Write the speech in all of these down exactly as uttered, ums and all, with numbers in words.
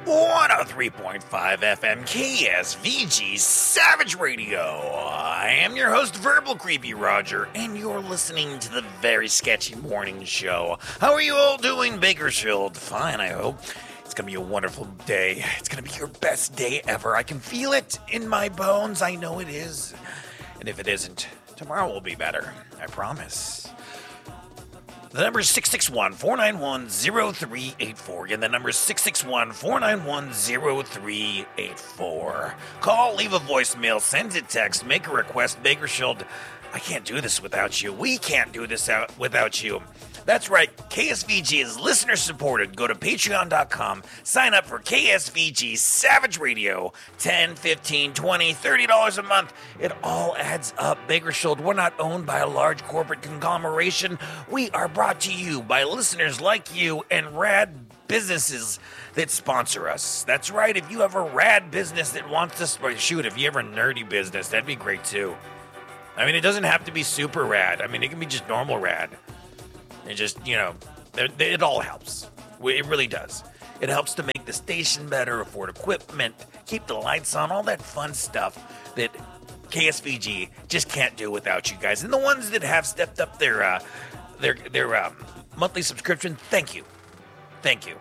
one oh three point five F M K S V G Savage Radio. I am your host, Verbal Creepy Roger, and you're listening to the Very Sketchy Morning Show. How are you all doing, Bakersfield? Fine, I hope. It's going to be a wonderful day. It's going to be your best day ever. I can feel it in my bones. I know it is. And if it isn't, tomorrow will be better. I promise. The number is six six one, four nine one, zero three eight four. Again, the number is six six one, four nine one, zero three eight four. Call, leave a voicemail, send a text, make a request. Bakersfield, I can't do this without you. We can't do this out without you. That's right. K S V G is listener supported. Go to patreon dot com. Sign up for K S V G Savage Radio. ten, fifteen, twenty, thirty dollars a month. It all adds up. Bakersfield, we're not owned by a large corporate conglomeration. We are brought to you by listeners like you and rad businesses that sponsor us. That's right. If you have a rad business that wants to sp- shoot, if you have a nerdy business, that'd be great too. I mean, it doesn't have to be super rad. I mean, it can be just normal rad. It just, you know, it all helps. It really does. It helps to make the station better, afford equipment, keep the lights on, all that fun stuff that K S V G just can't do without you guys. And the ones that have stepped up their uh, their their um, monthly subscription, thank you. Thank you.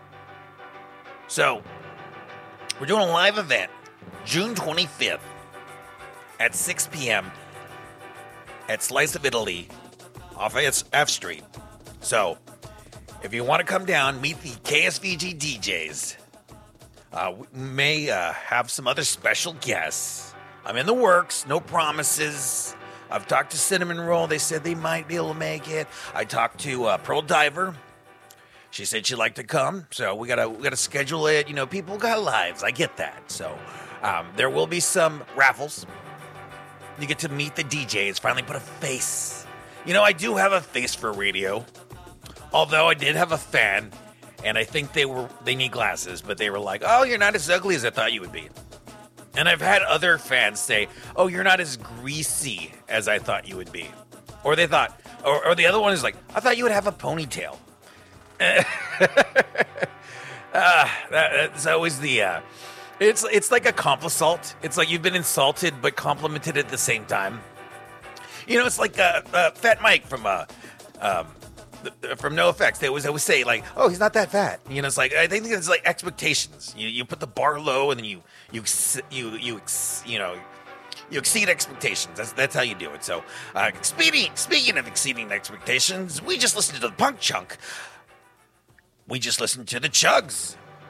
So, we're doing a live event June twenty-fifth at six p.m. at Slice of Italy off F Street. So, if you want to come down, meet the K S V G D Js. Uh, we may uh, have some other special guests. I'm in the works, no promises. I've talked to Cinnamon Roll. They said they might be able to make it. I talked to uh, Pearl Diver. She said she'd like to come. So we gotta we gotta schedule it. You know, people got lives. I get that. So um, there will be some raffles. You get to meet the D Js. Finally, put a face. You know, I do have a face for radio. Although I did have a fan, and I think they were they need glasses, but they were like, oh, you're not as ugly as I thought you would be. And I've had other fans say, oh, you're not as greasy as I thought you would be. Or they thought, or, or the other one is like, I thought you would have a ponytail. uh, that, that's always the, uh, it's, it's like a compliment. It's like you've been insulted but complimented at the same time. You know, it's like uh, uh, Fat Mike from uh, um, from NoFX. They always always say like, "Oh, he's not that fat." You know, it's like I think it's like expectations. You you put the bar low, and then you you you you you know you exceed expectations. That's that's how you do it. So, uh, speaking speaking of exceeding expectations, we just listened to the Punk Chunk. We just listened to the Chugs.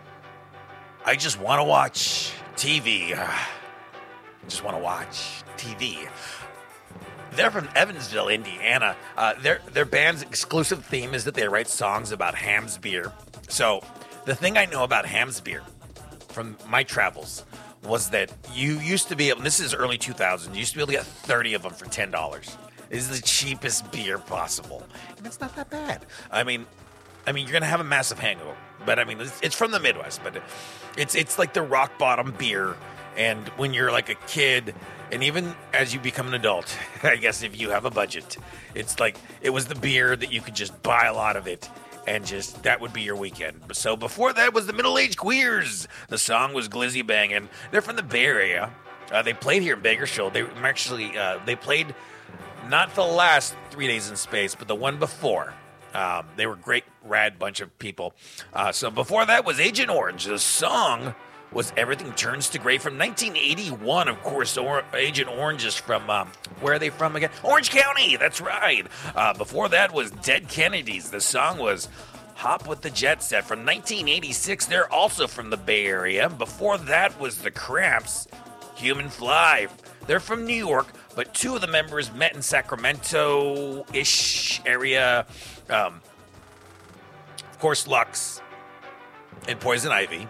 I just want to watch T V. I just want to watch T V. They're from Evansville, Indiana. Uh, their their band's exclusive theme is that they write songs about Hamm's beer. So the thing I know about Hamm's beer from my travels was that you used to be able, this is early two thousands, you used to be able to get thirty of them for ten dollars. This is the cheapest beer possible. And it's not that bad. I mean, I mean, you're going to have a massive hangover. But I mean, it's, it's from the Midwest. But it's it's like the rock bottom beer. And when you're like a kid, and even as you become an adult, I guess if you have a budget, it's like it was the beer that you could just buy a lot of it, and just that would be your weekend. So before that was the Middle-Aged Queers. The song was Glizzy Bangin'. They're from the Bay Area. Uh, they played here in Bakersfield. They actually uh, they played not the last Three Days in Space, but the one before. Um, they were a great, rad bunch of people. Uh, so before that was Agent Orange. The song was Everything Turns to Gray from nineteen eighty-one. Of course, or- Agent Orange is from, um, where are they from again? Orange County, that's right. Uh, before that was Dead Kennedys. The song was Hop with the Jet Set from nineteen eighty-six. They're also from the Bay Area. Before that was The Cramps, Human Fly. They're from New York, but two of the members met in Sacramento-ish area. Um, of course, Lux and Poison Ivy.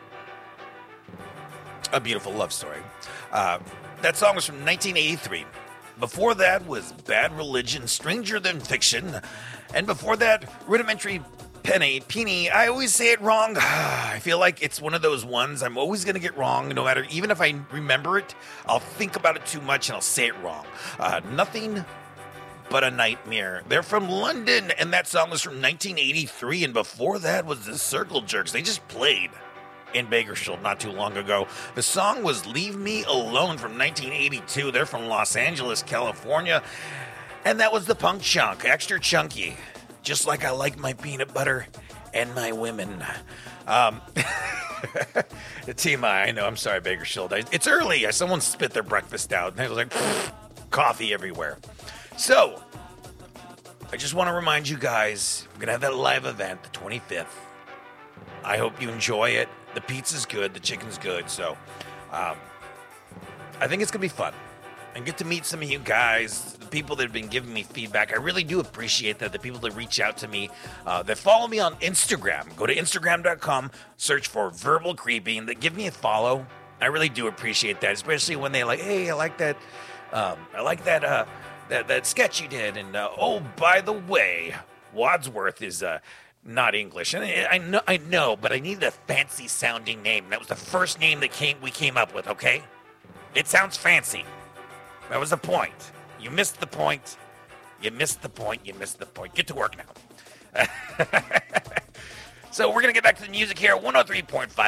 A Beautiful Love Story. Uh, that song was from nineteen eighty-three. Before that was Bad Religion, Stranger Than Fiction. And before that, Rudimentary Penny, Peony. I always say it wrong. I feel like it's one of those ones I'm always going to get wrong, no matter, even if I remember it, I'll think about it too much and I'll say it wrong. Uh, nothing But a Nightmare. They're from London, and that song was from nineteen eighty-three. And before that was the Circle Jerks. They just played in Bakersfield not too long ago. The song was Leave Me Alone from nineteen eighty-two. They're from Los Angeles, California. And that was the Punk Chunk, extra chunky. Just like I like my peanut butter and my women. Um, the team, I know, I'm sorry, Bakersfield. It's early. Someone spit their breakfast out. And it was like, coffee everywhere. So, I just want to remind you guys, we're going to have that live event the twenty-fifth. I hope you enjoy it. The pizza's good. The chicken's good. So, um, I think it's going to be fun. And get to meet some of you guys, the people that have been giving me feedback. I really do appreciate that. The people that reach out to me, uh, that follow me on Instagram. Go to Instagram dot com, search for Verbal Creepy, and they give me a follow. I really do appreciate that, especially when they like, hey, I like that, um, I like that, uh, that that sketch you did. And uh, oh, by the way, Wadsworth is uh, not English, and I, I know, I know, but I needed a fancy sounding name. That was the first name that came we came up with. Okay, it sounds fancy. That was the point. You missed the point. You missed the point. You missed the point. Get to work now. So we're going to get back to the music here. one oh three point five